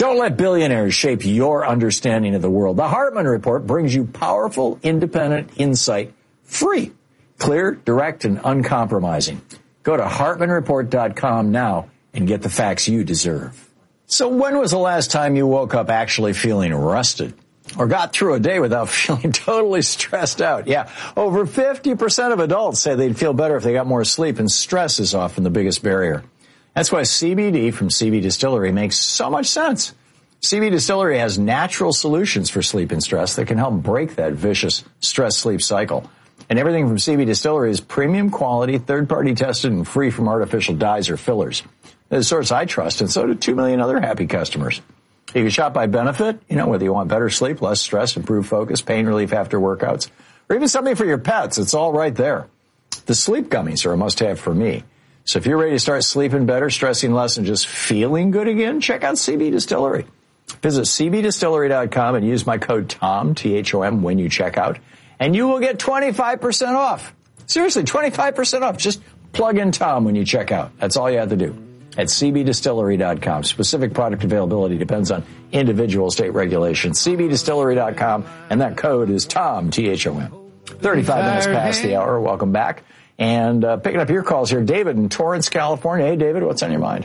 Don't let billionaires shape your understanding of the world. The Hartman Report brings you powerful, independent insight, free, clear, direct, and uncompromising. Go to HartmanReport.com now and get the facts you deserve. So when was the last time you woke up actually feeling rested? Or got through a day without feeling totally stressed out? Yeah, over 50% of adults say they'd feel better if they got more sleep, and stress is often the biggest barrier. That's why CBD from CB Distillery makes so much sense. CB Distillery has natural solutions for sleep and stress that can help break that vicious stress-sleep cycle. And everything from CB Distillery is premium quality, third-party tested, and free from artificial dyes or fillers. They're the source I trust, and so do 2 million other happy customers. You can shop by benefit, whether you want better sleep, less stress, improved focus, pain relief after workouts, or even something for your pets. It's all right there. The sleep gummies are a must-have for me. So if you're ready to start sleeping better, stressing less, and just feeling good again, check out CB Distillery. Visit cbdistillery.com and use my code TOM, T-H-O-M, when you check out, and you will get 25% off. Seriously, 25% off. Just plug in Tom when you check out. That's all you have to do. At cbdistillery.com. Specific product availability depends on individual state regulations. cbdistillery.com, and that code is TOM, T-H-O-M. 35 minutes past the hour. Welcome back. And picking up your calls here, David in Torrance, California. Hey, David, what's on your mind?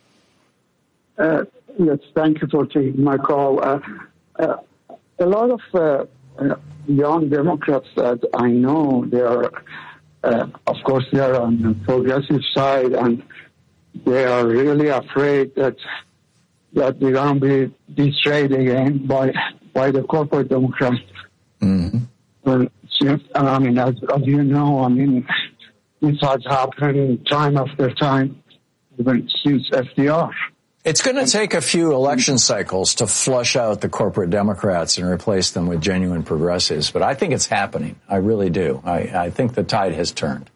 Yes, thank you for taking my call. A lot of young Democrats that I know, they are, of course, they are on the progressive side, and they are really afraid that they're going to be betrayed again by the corporate Democrats. Mm-hmm. But as you know, this has happened time after time, even since FDR. It's going to take a few election cycles to flush out the corporate Democrats and replace them with genuine progressives, but I think it's happening. I really do. I think the tide has turned.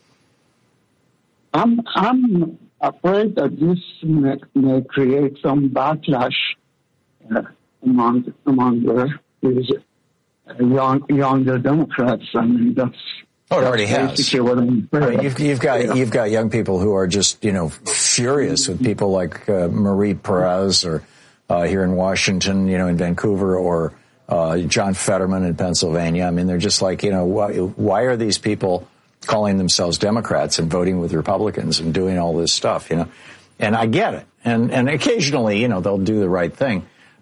I'm afraid that this may create some backlash among these younger Democrats. That's it already has. What I'm you've got young people who are just furious with people like Marie Perez or here in Washington, in Vancouver, or John Fetterman in Pennsylvania. I mean, they're just like, why are these people calling themselves Democrats and voting with Republicans and doing all this stuff, And I get it. And occasionally, they'll do the right thing.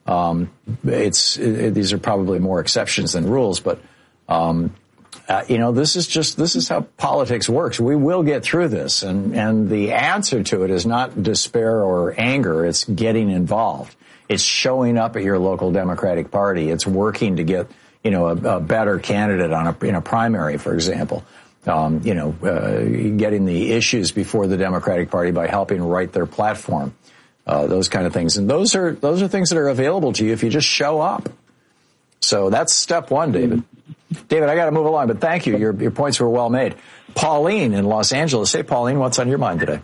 These are probably more exceptions than rules, but, this is how politics works. We will get through this. And the answer to it is not despair or anger. It's getting involved. It's showing up at your local Democratic Party. It's working to get, a better candidate in a primary, for example. Getting the issues before the Democratic Party by helping write their platform, those kind of things. And those are things that are available to you if you just show up. So that's step one, David. David, I got to move along, but thank you. Your points were well made. Pauline in Los Angeles. Hey, Pauline, what's on your mind today?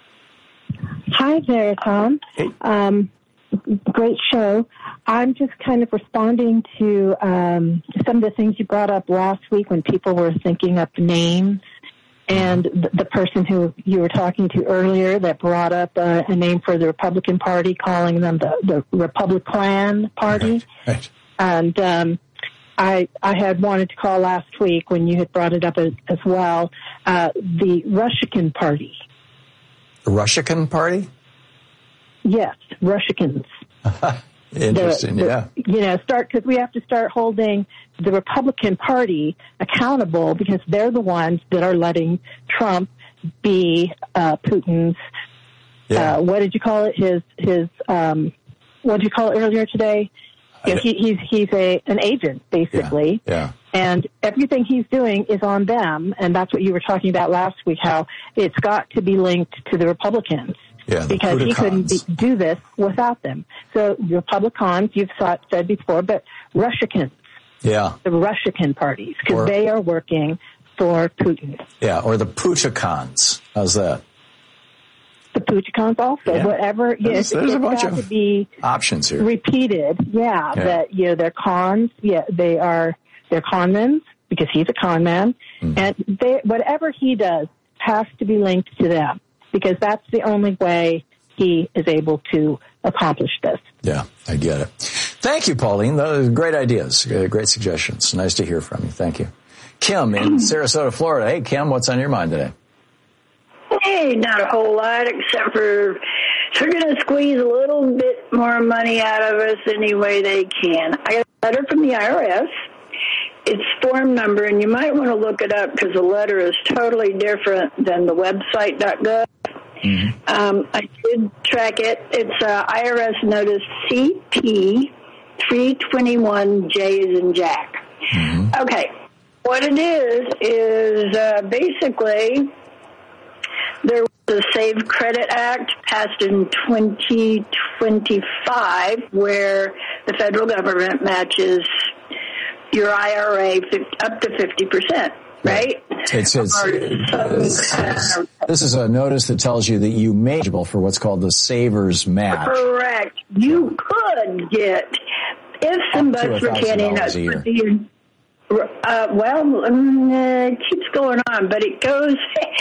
Hi there, Tom. Hey. Great show. I'm just kind of responding to some of the things you brought up last week when people were thinking up names, and the person who you were talking to earlier that brought up a name for the Republican Party, calling them the Republican Party. Right. And I had wanted to call last week when you had brought it up as well, the Russian Party. The Russian Party? Yes, Russians. Interesting, yeah. Because we have to start holding the Republican Party accountable, because they're the ones that are letting Trump be Putin's. Yeah. What did you call it? His. What did you call it earlier today? He's an agent, basically. Yeah. And everything he's doing is on them, and that's what you were talking about last week. How it's got to be linked to the Republicans. Yeah, because he couldn't do this without them. So Republicans, you've said before, but Russians. Yeah. The Russian parties, because they are working for Putin. Yeah, or the Putikons. How's that? The Putikons also. Yeah. Whatever. There's a bunch of to be options here. Repeated. Yeah. That, they're cons. Yeah, they're conmen, because he's a con man. Mm-hmm. And whatever he does has to be linked to them, because that's the only way he is able to accomplish this. Yeah, I get it. Thank you, Pauline. Those are great ideas, great suggestions. Nice to hear from you. Thank you. Kim in Sarasota, Florida. Hey, Kim, what's on your mind today? Hey, not a whole lot, except for they're going to squeeze a little bit more money out of us any way they can. I got a letter from the IRS. It's form number, and you might want to look it up because the letter is totally different than the website.gov. Mm-hmm. I did track it. It's IRS notice CP 321J as in Jack. Mm-hmm. Okay, what it is basically there was a Save Credit Act passed in 2025 where the federal government matches your IRA up to 50%, right? This is a notice that tells you that you may be eligible for what's called the Savers Match. Correct. You could get, if somebody's retaining us, it keeps going on, but it goes,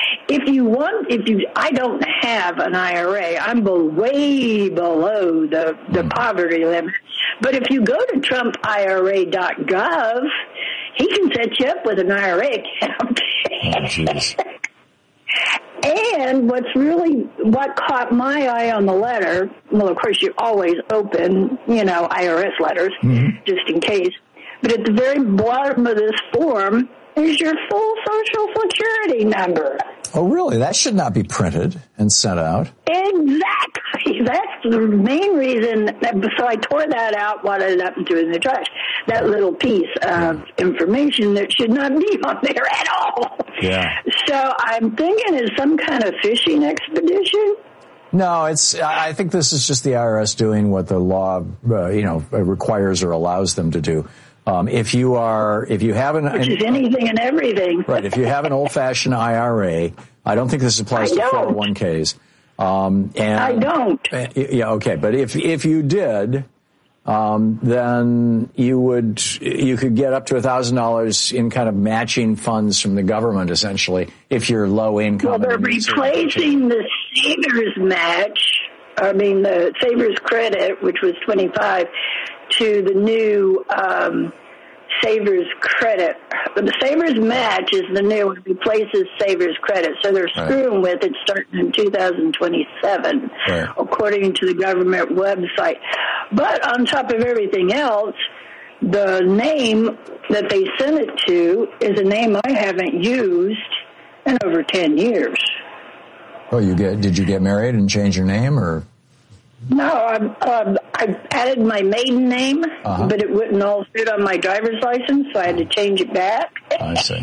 I don't have an IRA. I'm way below the poverty limit. But if you go to TrumpIRA.gov, he can set you up with an IRA account. Oh, geez. And what caught my eye on the letter, well, of course, you always open, IRS letters, just in case. But at the very bottom of this form is your full Social Security number. Oh, really? That should not be printed and sent out. Exactly. That's the main reason. So I tore that out, wadded it up and threw it in the trash. That little piece of information that should not be on there at all. Yeah. So I'm thinking it's some kind of fishing expedition. No, I think this is just the IRS doing what the law, requires or allows them to do. If you have which is anything and everything. Right. If you have an old-fashioned IRA, I don't think this applies to 401ks. I don't. Yeah. Okay. But if you did, then you could get up to $1,000 in kind of matching funds from the government, essentially, if you're low income. Well, they're replacing the Savers Match. The Savers Credit, which was 25, to the new Savers Credit. The Savers Match is the new one, replaces Savers Credit. So they're screwing with it starting in 2027, according to the government website. But on top of everything else, the name that they sent it to is a name I haven't used in over 10 years. Oh, did you get married and change your name, or? No, I added my maiden name, but it wouldn't all fit on my driver's license, so I had to change it back. I see.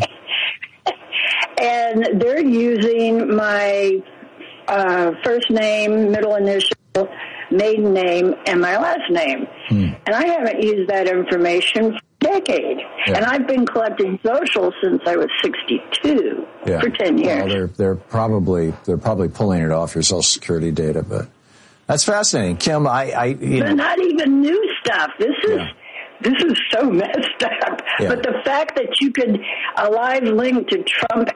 And they're using my first name, middle initial, maiden name, and my last name. And I haven't used that information for a decade. Yeah. And I've been collecting social since I was 62 for 10 years. Well, they're probably pulling it off your Social Security data, but that's fascinating, Kim. They're not even new stuff. This is so messed up. Yeah. But the fact that you could a live link to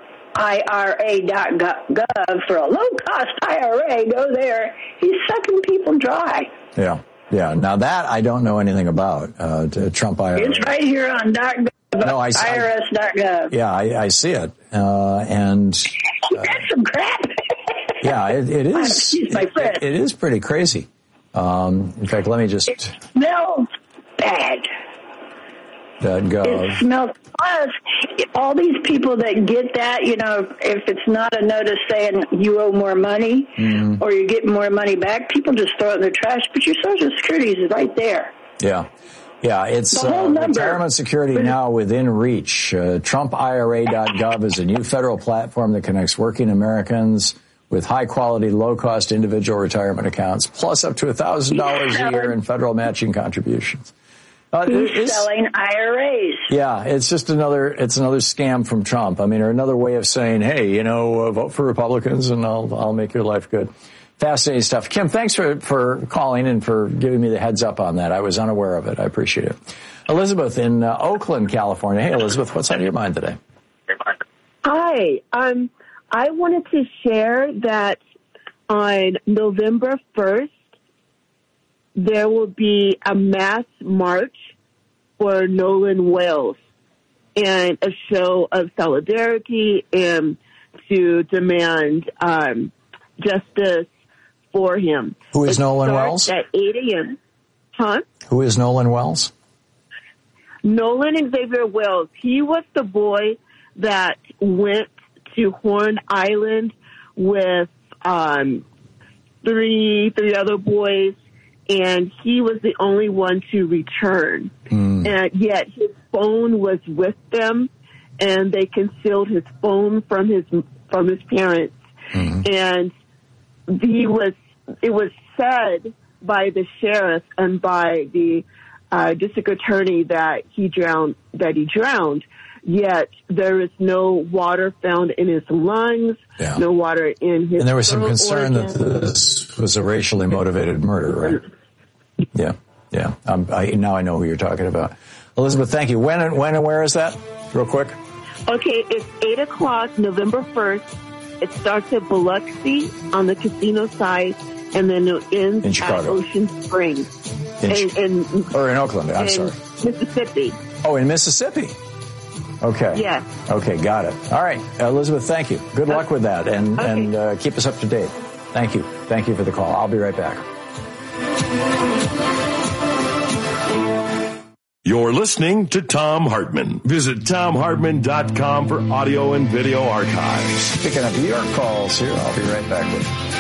TrumpIRA.gov for a low-cost IRA, go there. He's sucking people dry. Yeah. Now that I don't know anything about Trump IRA. It's right here on .gov. No, IRS.gov. Yeah, I see it. And that's some crap. Yeah, it is. Excuse my friend. It is pretty crazy. In fact, let me just. It smells bad. It smells. Plus, all these people that get that, if it's not a notice saying you owe more money or you get more money back, people just throw it in the trash. But your Social Security is right there. Yeah. Yeah, it's retirement security now within reach. TrumpIRA.gov is a new federal platform that connects working Americans with high-quality, low-cost individual retirement accounts, plus up to $1,000 a year in federal matching contributions. He's selling IRAs. Yeah, it's just another scam from Trump. Or another way of saying, hey, vote for Republicans and I'll make your life good. Fascinating stuff. Kim, thanks for calling and for giving me the heads up on that. I was unaware of it. I appreciate it. Elizabeth in Oakland, California. Hey, Elizabeth, what's on your mind today? Hi. I wanted to share that on November 1st, there will be a mass march for Nolan Wells and a show of solidarity and to demand justice for him. Who is Nolan Wells? At 8 a.m. Huh? Who is Nolan Wells? Nolan Xavier Wells. He was the boy that went to Horn Island with three other boys, and he was the only one to return. And yet his phone was with them, and they concealed his phone from his parents. And it was said by the sheriff and by the district attorney that he drowned. Yet there is no water found in his lungs, no water in his. And there was some concern organs. that this was a racially motivated murder, right? Yeah. Now I know who you're talking about. Elizabeth, thank you. When and where is that? Real quick. Okay, it's 8 o'clock, November 1st. It starts at Biloxi on the casino side, and then it ends in Chicago. at Ocean Springs. Or in Oakland, I'm sorry. Mississippi. Oh, in Mississippi. Okay. Yes. Okay, got it. All right, Elizabeth, thank you. Good luck with that, and keep us up to date. Thank you. Thank you for the call. I'll be right back. You're listening to Thom Hartmann. Visit ThomHartmann.com for audio and video archives. Picking up your calls here. I'll be right back with you.